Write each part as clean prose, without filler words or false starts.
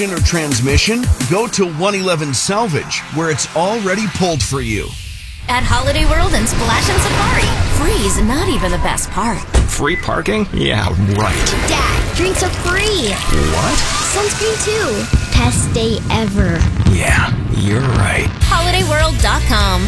Or transmission, go to 111 Salvage, where it's already pulled for you. At Holiday World and Splash and Safari, free's not even the best part. Free parking? Yeah, right. Dad, drinks are free. What? Sunscreen too. Best day ever. Yeah, you're right. HolidayWorld.com.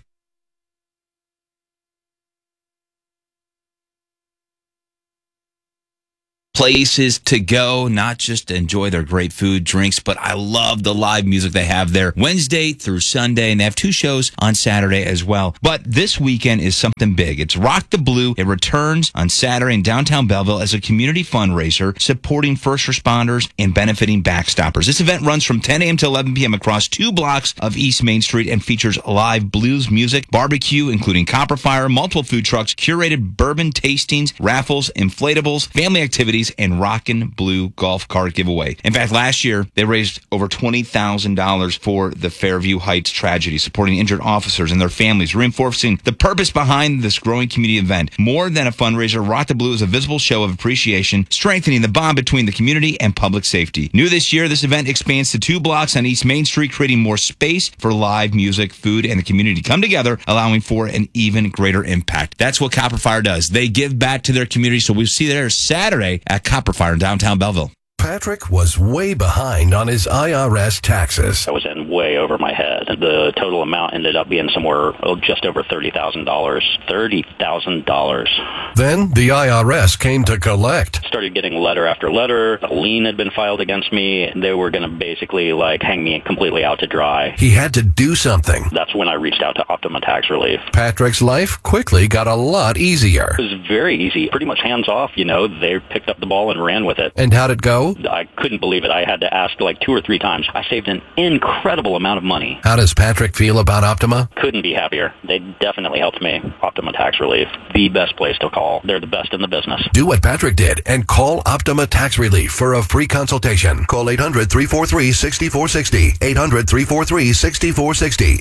Places to go, not just to enjoy their great food, drinks, but I love the live music they have there Wednesday through Sunday, and they have 2 shows on Saturday as well. But this weekend is something big. It's Rock the Blue. It returns on Saturday in downtown Belleville as a community fundraiser supporting first responders and benefiting backstoppers. This event runs from 10 a.m. to 11 p.m. across 2 blocks of East Main Street and features live blues music, barbecue, including Copper Fire, multiple food trucks, curated bourbon tastings, raffles, inflatables, family activities, and Rockin' Blue golf cart giveaway. In fact, last year, they raised over $20,000 for the Fairview Heights tragedy, supporting injured officers and their families, reinforcing the purpose behind this growing community event. More than a fundraiser, Rock the Blue is a visible show of appreciation, strengthening the bond between the community and public safety. New this year, this event expands to 2 blocks on East Main Street, creating more space for live music, food, and the community to come together, allowing for an even greater impact. That's what Copper Fire does. They give back to their community, so we'll see you there Saturday at Copper Fire in downtown Belleville. Patrick was way behind on his IRS taxes. I was in way over my head. The total amount ended up being somewhere just over $30,000. $30,000. Then the IRS came to collect. Started getting letter after letter. A lien had been filed against me. They were going to basically hang me completely out to dry. He had to do something. That's when I reached out to Optima Tax Relief. Patrick's life quickly got a lot easier. It was very easy. Pretty much hands off, They picked up the ball and ran with it. And how'd it go? I couldn't believe it. I had to ask 2 or 3 times. I saved an incredible amount of money. How does Patrick feel about Optima? Couldn't be happier. They definitely helped me. Optima Tax Relief, the best place to call. They're the best in the business. Do what Patrick did and call Optima Tax Relief for a free consultation. Call 800-343-6460. 800-343-6460.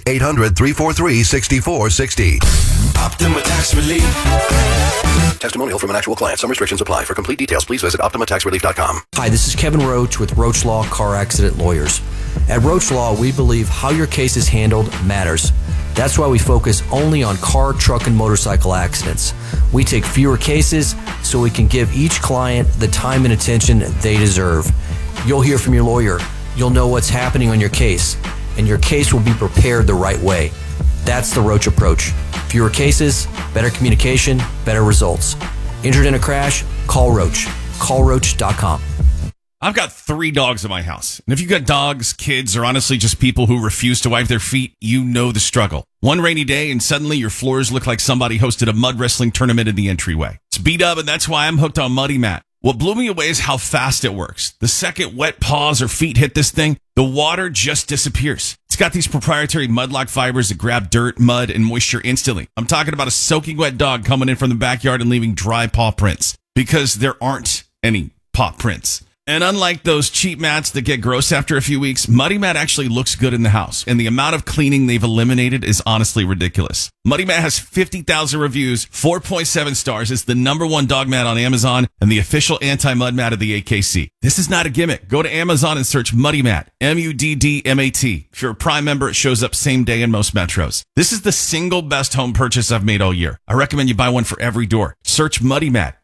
800-343-6460. Optima Tax Relief. Testimonial from an actual client. Some restrictions apply. For complete details, please visit OptimaTaxRelief.com. Hi, this is Kevin Roach with Roach Law Car Accident Lawyers. At Roach Law, we believe how your case is handled matters. That's why we focus only on car, truck, and motorcycle accidents. We take fewer cases so we can give each client the time and attention they deserve. You'll hear from your lawyer. You'll know what's happening on your case, and your case will be prepared the right way. That's the Roach approach. Fewer cases, better communication, better results. Injured in a crash? Call Roach. CallRoach.com. I've got 3 dogs in my house. And if you've got dogs, kids, or honestly just people who refuse to wipe their feet, you know the struggle. One rainy day and suddenly your floors look like somebody hosted a mud wrestling tournament in the entryway. It's beat up, and that's why I'm hooked on Muddy Mat. What blew me away is how fast it works. The second wet paws or feet hit this thing, the water just disappears. It's got these proprietary mudlock fibers that grab dirt, mud, and moisture instantly. I'm talking about a soaking wet dog coming in from the backyard and leaving dry paw prints, because there aren't any paw prints. And unlike those cheap mats that get gross after a few weeks, Muddy Mat actually looks good in the house. And the amount of cleaning they've eliminated is honestly ridiculous. Muddy Mat has 50,000 reviews, 4.7 stars. It's the #1 dog mat on Amazon and the official anti-mud mat of the AKC. This is not a gimmick. Go to Amazon and search Muddy Mat, MUDDMAT. If you're a Prime member, it shows up same day in most metros. This is the single best home purchase I've made all year. I recommend you buy one for every door. Search Muddy Mat,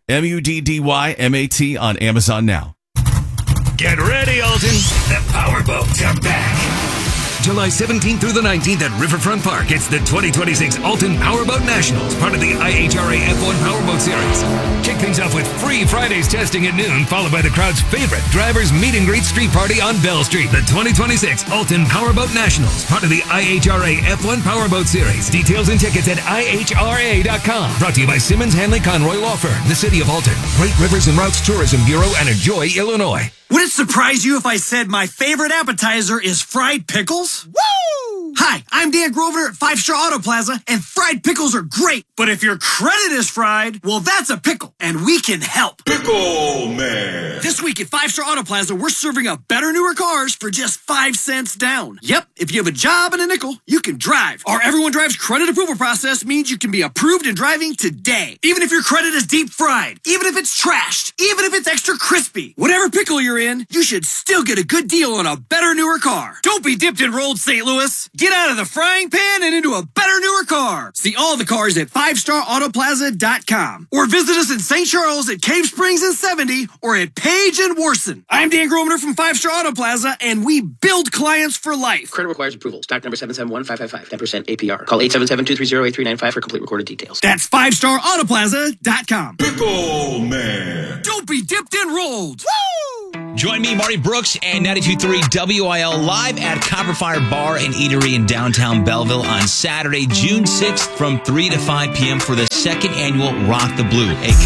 MUDDYMAT on Amazon now. Get ready, Alton. The powerboats are back. July 17th through the 19th at Riverfront Park. It's the 2026 Alton Powerboat Nationals, part of the IHRA F1 Powerboat Series. Kick things off with free Fridays testing at noon, followed by the crowd's favorite drivers meet and greet street party on Bell Street. The 2026 Alton Powerboat Nationals, part of the IHRA F1 Powerboat Series. Details and tickets at IHRA.com. Brought to you by Simmons Hanley Conroy Law Firm, the City of Alton, Great Rivers and Routes Tourism Bureau, and Enjoy, Illinois. Would it surprise you if I said my favorite appetizer is fried pickles? Woo! Hi, I'm Dan Grosvenor at 5 Star Auto Plaza, and fried pickles are great. But if your credit is fried, well, that's a pickle, and we can help. Pickle Man. This week at 5 Star Auto Plaza, we're serving up better, newer cars for just 5 cents down. Yep, if you have a job and a nickel, you can drive. Our Everyone Drives credit approval process means you can be approved and driving today. Even if your credit is deep fried, even if it's trashed, even if it's extra crispy, whatever pickle you're in, you should still get a good deal on a better, newer car. Don't be dipped and rolled, St. Louis. Get out of the frying pan and into a better, newer car. See all the cars at 5starautoplaza.com or visit us in St. Charles at Cave Springs and 70 or at Page and Warson. I'm Dan Grosvenor from 5 Star Auto Plaza, and we build clients for life. Credit requires approval. Stock number 771555. 10% APR. Call 877-230-8395 for complete recorded details. That's 5starautoplaza.com. Pickle Man. Don't be dipped and rolled. Woo! Join me, Marty Brooks, and 92.3 WIL live at Copperfire Bar and Eatery in downtown Belleville on Saturday, June 6th from 3 to 5 p.m. for the second annual Rock the Blue, a